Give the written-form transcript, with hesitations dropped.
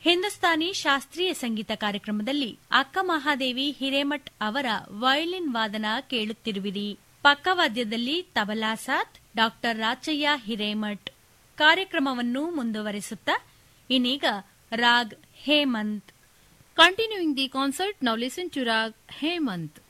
ಹಿಂದೂಸ್ತಾನಿ ಶಾಸ್ತ್ರೀಯ ಸಂಗೀತ ಕಾರ್ಯಕ್ರಮದಲ್ಲಿ ಅಕ್ಕ ಮಹಾದೇವಿ ಹಿರೇಮಠ್ ಅವರ ವಯೋಲಿನ್ ವಾದನ ಕೇಳುತ್ತಿರುವಿರಿ. ಪಕ್ಕವಾದ್ಯದಲ್ಲಿ ತಬಲಾ ಸಾಥ್ ಡಾ ರಾಚಯ್ಯ ಹಿರೇಮಠ್. ಕಾರ್ಯಕ್ರಮವನ್ನು ಮುಂದುವರಿಸುತ್ತಾ ಇನ್ನೀಗ raag Hemant. Continuing the concert, now listen to Rag Hemant.